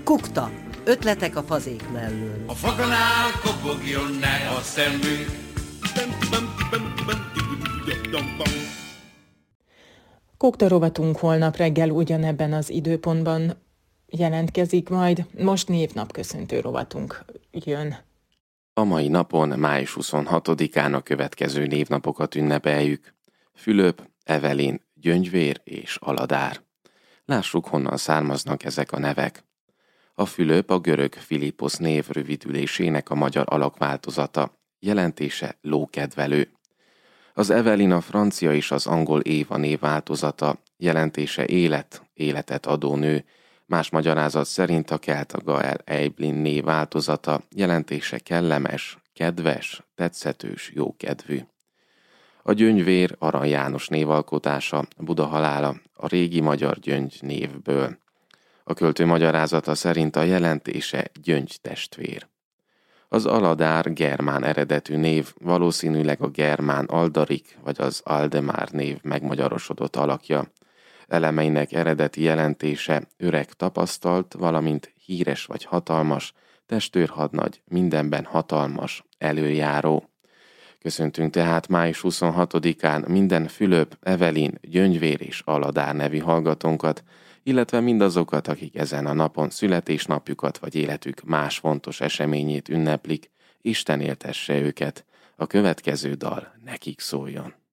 Kukta. Ötletek a fazék mellől. A faganál kopogjon ne a szemünk. Kukta rovatunk holnap reggel ugyanebben az időpontban jelentkezik majd. Most névnapköszöntő rovatunk jön. A mai napon, május 26-án a következő névnapokat ünnepeljük. Fülöp, Evelin, Gyöngyvér és Aladár. Lássuk, honnan származnak ezek a nevek. A Fülöp a görög Philippos név rövidülésének a magyar alakváltozata, jelentése lókedvelő. Az Evelin a francia és az angol Éva név változata, jelentése élet, életet adó nő, más magyarázat szerint a kelta Gael Eiblin név változata, jelentése kellemes, kedves, tetszetős, jókedvű. A Gyöngyvér Arany János névalkotása, Buda halála, a régi magyar Gyöngy névből. A költő magyarázata szerint a jelentése gyöngytestvér. Az Aladár germán eredetű név, valószínűleg a germán Aldarik vagy az Aldemár név megmagyarosodott alakja. Elemeinek eredeti jelentése öreg tapasztalt, valamint híres vagy hatalmas, testőrhadnagy, mindenben hatalmas, előjáró. Köszöntünk tehát május 26-án minden Fülöp, Evelin, Gyöngyvér és Aladár nevű hallgatónkat, illetve mindazokat, akik ezen a napon születésnapjukat vagy életük más fontos eseményét ünneplik, Isten éltesse őket, a következő dal nekik szóljon.